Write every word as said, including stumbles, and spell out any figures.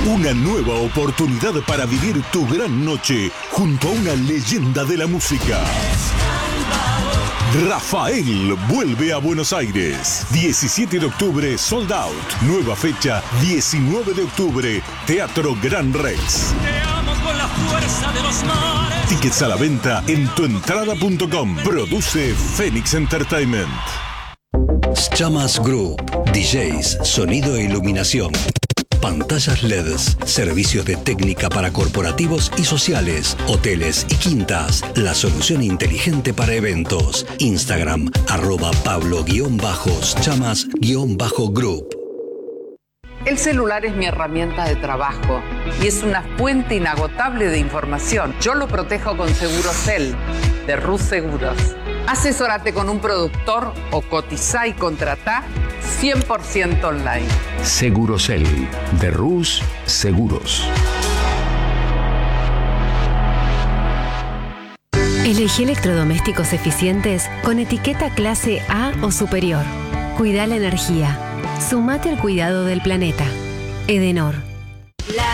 Una nueva oportunidad para vivir tu gran noche junto a una leyenda de la música. Rafael vuelve a Buenos Aires. diecisiete de octubre, sold out. Nueva fecha, diecinueve de octubre, Teatro Gran Rex. Te amo con la fuerza de los mares. Tickets a la venta en tuentrada punto com. Produce Phoenix Entertainment. Chamas Group. D Js, sonido e iluminación. Pantallas L E Ds, servicios de técnica para corporativos y sociales, hoteles y quintas. La solución inteligente para eventos. Instagram, arroba Pablo-Chamas-Group. El celular es mi herramienta de trabajo y es una fuente inagotable de información. Yo lo protejo con Segurosel, de Rus Seguros. Asesórate con un productor o cotizá y contratá cien por ciento online. Segurosel, de Rus Seguros. Elegí electrodomésticos eficientes con etiqueta clase A o superior. Cuida la energía. Sumate al cuidado del planeta. Edenor.